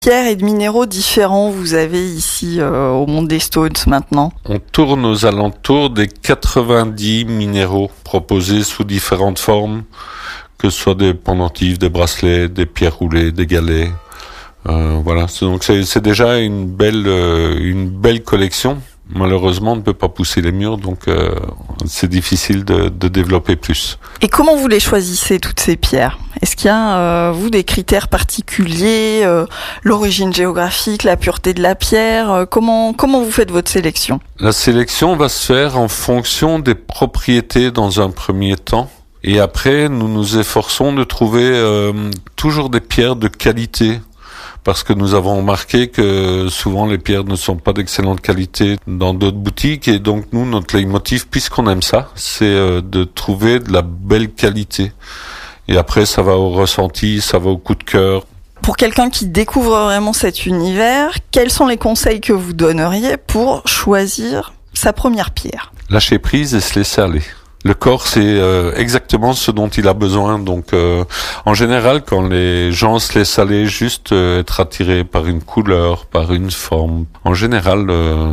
Pierres et de minéraux différents vous avez ici au Monde des Stones maintenant? On tourne aux alentours des 90 minéraux proposés sous différentes formes, que ce soit des pendentifs, des bracelets, des pierres roulées, des galets. Voilà, donc c'est déjà une belle collection. Malheureusement, on ne peut pas pousser les murs, donc c'est difficile de développer plus. Et comment vous les choisissez, toutes ces pierres? Est-ce qu'il y a, vous, des critères particuliers, l'origine géographique, la pureté de la pierre? Comment vous faites votre sélection? La sélection va se faire en fonction des propriétés dans un premier temps. Et après, nous nous efforçons de trouver toujours des pierres de qualité. Parce que nous avons remarqué que souvent les pierres ne sont pas d'excellente qualité dans d'autres boutiques, et donc nous, notre leitmotiv, puisqu'on aime ça, c'est de trouver de la belle qualité. Et après, ça va au ressenti, ça va au coup de cœur. Pour quelqu'un qui découvre vraiment cet univers, quels sont les conseils que vous donneriez pour choisir sa première pierre? Lâcher prise et se laisser aller. Le corps, c'est exactement ce dont il a besoin. Donc, en général, quand les gens se laissent aller, juste être attirés par une couleur, par une forme, en général,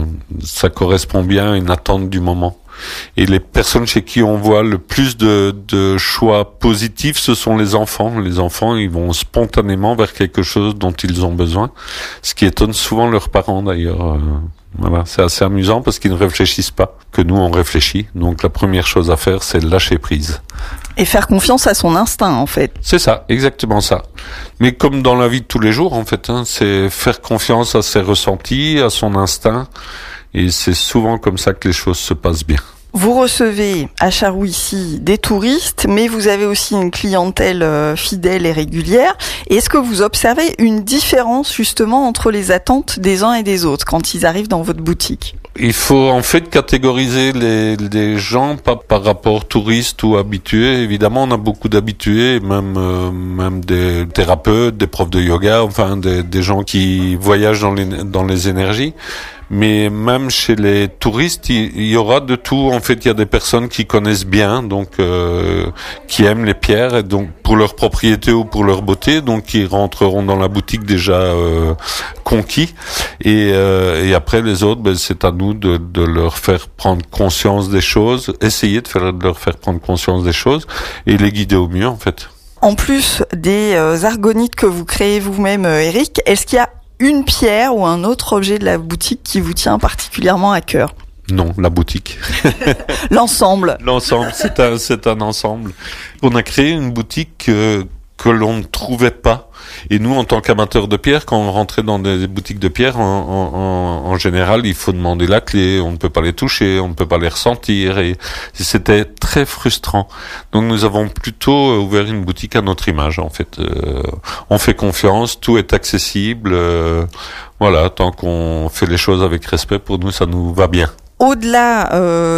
ça correspond bien à une attente du moment. Et les personnes chez qui on voit le plus de choix positifs, ce sont les enfants. Les enfants, ils vont spontanément vers quelque chose dont ils ont besoin, ce qui étonne souvent leurs parents d'ailleurs. Voilà, c'est assez amusant parce qu'ils ne réfléchissent pas, que nous on réfléchit. Donc la première chose à faire, c'est lâcher prise. Et faire confiance à son instinct, en fait. C'est ça, exactement ça. Mais comme dans la vie de tous les jours, en fait, c'est faire confiance à ses ressentis, à son instinct. Et c'est souvent comme ça que les choses se passent bien. Vous recevez à Charroux ici des touristes, mais vous avez aussi une clientèle fidèle et régulière. Et est-ce que vous observez une différence justement entre les attentes des uns et des autres quand ils arrivent dans votre boutique? Il faut en fait catégoriser les gens pas par rapport touristes ou habitués. Évidemment, on a beaucoup d'habitués, même des thérapeutes, des profs de yoga, enfin des gens qui voyagent dans les énergies. Mais même chez les touristes, il y aura de tout. En fait, il y a des personnes qui connaissent bien, donc qui aiment les pierres, et donc pour leur propriété ou pour leur beauté, donc qui rentreront dans la boutique déjà conquis. Et après les autres, c'est à nous de leur faire prendre conscience des choses, essayer de leur faire prendre conscience des choses et les guider au mieux, en fait. En plus des argonites que vous créez vous-même, Eric, est-ce qu'il y a une pierre ou un autre objet de la boutique qui vous tient particulièrement à cœur? Non, la boutique. L'ensemble. L'ensemble, c'est un ensemble. On a créé une boutique que l'on ne trouvait pas. Et nous, en tant qu'amateurs de pierre, quand on rentrait dans des boutiques de pierre, en général, il faut demander la clé, on ne peut pas les toucher, on ne peut pas les ressentir, et c'était très frustrant. Donc nous avons plutôt ouvert une boutique à notre image, en fait. On fait confiance, tout est accessible, voilà, tant qu'on fait les choses avec respect, pour nous, ça nous va bien. Au-delà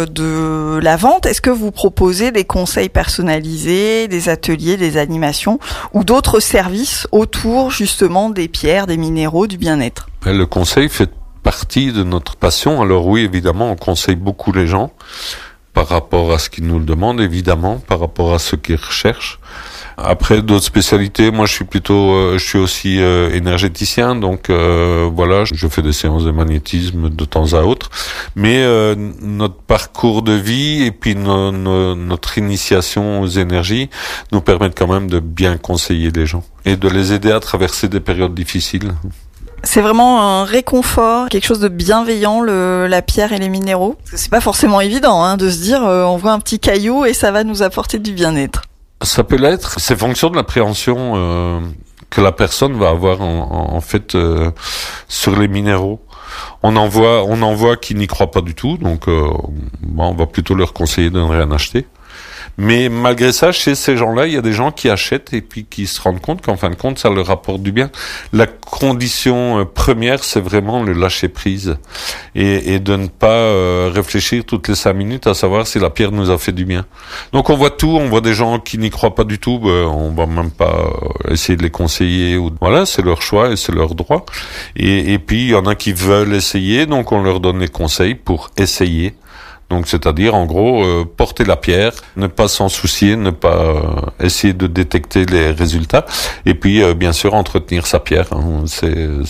de la vente, est-ce que vous proposez des conseils personnalisés, des ateliers, des animations ou d'autres services autour justement des pierres, des minéraux, du bien-être? Le conseil fait partie de notre passion. Alors oui, évidemment, on conseille beaucoup les gens par rapport à ce qu'ils nous le demandent, évidemment, par rapport à ce qu'ils recherchent. Après, d'autres spécialités, moi je suis aussi énergéticien, donc voilà, je fais des séances de magnétisme de temps à autre. Mais notre parcours de vie et puis notre initiation aux énergies nous permettent quand même de bien conseiller les gens et de les aider à traverser des périodes difficiles. C'est vraiment un réconfort, quelque chose de bienveillant, la pierre et les minéraux. Parce que c'est pas forcément évident de se dire on voit un petit caillou et ça va nous apporter du bien-être. Ça peut l'être. C'est fonction de l'appréhension que la personne va avoir en fait sur les minéraux. On en voit qui n'y croient pas du tout, donc on va plutôt leur conseiller de ne rien acheter. Mais malgré ça, chez ces gens-là, il y a des gens qui achètent et puis qui se rendent compte qu'en fin de compte, ça leur apporte du bien. La condition première, c'est vraiment le lâcher prise et de ne pas réfléchir toutes les 5 minutes à savoir si la pierre nous a fait du bien. Donc on voit tout, on voit des gens qui n'y croient pas du tout, on va même pas essayer de les conseiller. Voilà, c'est leur choix et c'est leur droit. Et puis il y en a qui veulent essayer, donc on leur donne les conseils pour essayer. Donc c'est-à-dire en gros porter la pierre, ne pas s'en soucier, ne pas essayer de détecter les résultats, et puis bien sûr entretenir sa pierre. Hein.